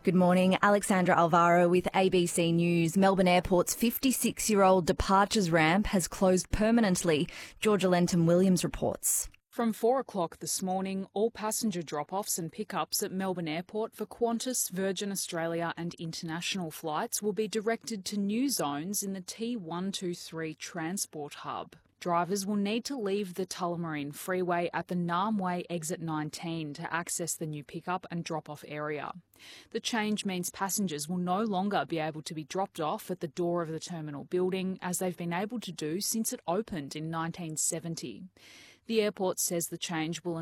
Good morning. Alexandra Alvaro with ABC News. Melbourne Airport's 56-year-old departures ramp has closed permanently. Georgia Lenton-Williams reports. From 4 o'clock this morning, all passenger drop-offs and pickups at Melbourne Airport for Qantas, Virgin Australia and international flights will be directed to new zones in the T123 Transport Hub. Drivers will need to leave the Tullamarine Freeway at the Narm Way exit 19 to access the new pickup and drop-off area. The change means passengers will no longer be able to be dropped off at the door of the terminal building, as they've been able to do since it opened in 1970. The airport says the change will